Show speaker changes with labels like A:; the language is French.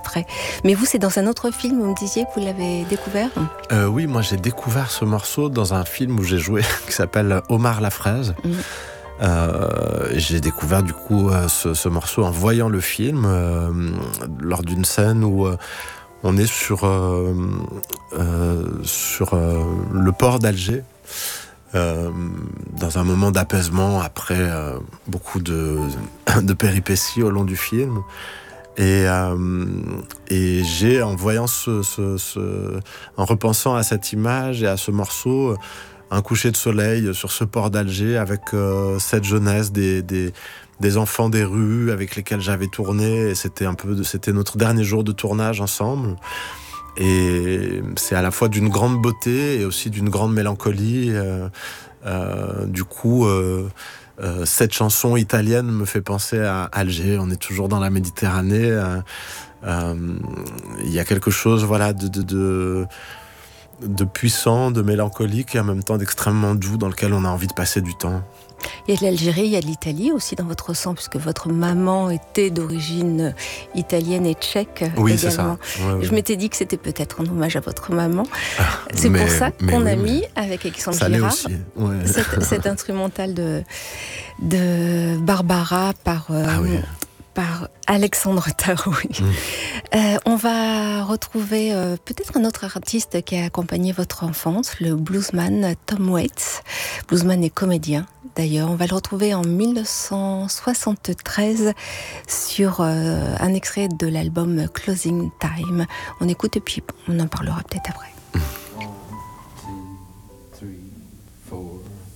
A: après. Mais vous, c'est dans un autre film, vous me disiez que vous l'avez découvert ?
B: Oui, moi j'ai découvert ce morceau dans un film où j'ai joué qui s'appelle Omar la fraise. J'ai découvert du coup ce morceau en voyant le film lors d'une scène où on est sur le port d'Alger, dans un moment d'apaisement après beaucoup de péripéties au long du film. Et j'ai, en voyant en repensant à cette image et à ce morceau, un coucher de soleil sur ce port d'Alger avec cette jeunesse des enfants des rues avec lesquels j'avais tourné. Et c'était notre dernier jour de tournage ensemble. Et c'est à la fois d'une grande beauté et aussi d'une grande mélancolie. Du coup, cette chanson italienne me fait penser à Alger. On est toujours dans la Méditerranée. Il y a quelque chose, voilà, de puissant, de mélancolique et en même temps d'extrêmement doux dans lequel on a envie de passer du temps.
A: Il y a de l'Algérie, il y a de l'Italie aussi dans votre sang, puisque votre maman était d'origine italienne et tchèque.
B: Oui,
A: également.
B: c'est ça. Ouais.
A: Je m'étais dit que c'était peut-être en hommage à votre maman. C'est pour ça qu'on a mis, avec Alexandre Girard, cet instrumental de Barbara par Alexandre Taroui. On va retrouver peut-être un autre artiste qui a accompagné votre enfance, le bluesman Tom Waits, bluesman et comédien. D'ailleurs, on va le retrouver en 1973 sur un extrait de l'album Closing Time. On écoute et puis on en parlera peut-être après.